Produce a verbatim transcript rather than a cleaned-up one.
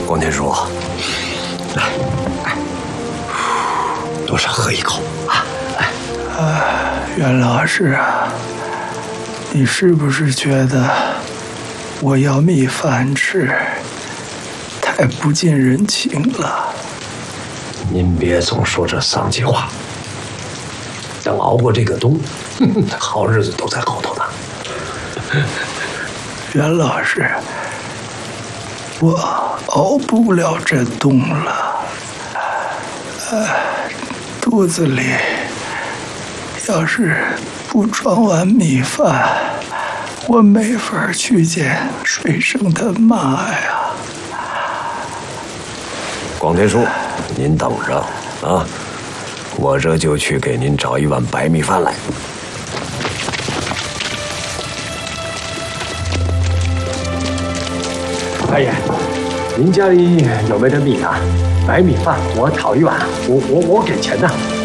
光天叔，来，来，多少喝一口啊！来， 啊，袁老师啊，你是不是觉得我要米饭吃太不近人情了？ 您别总说这丧气话。等熬过这个冬，好日子都在后头呢。 袁老师，我熬不了这冬了，呃，肚子里要是不装碗米饭，我没法去见水生他妈呀。 光天叔，您等着啊，我这就去给您找一碗白米饭来。 大爷，您家里有没得米啊？白米饭我讨一碗，我我我给钱呢。